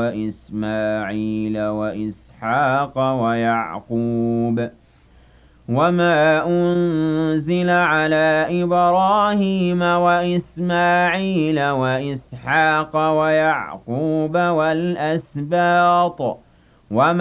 وإسماعيل وإسحاق ويعقوب وما أنزل على إبراهيم وإسماعيل وإسحاق ويعقوب والأسباط وما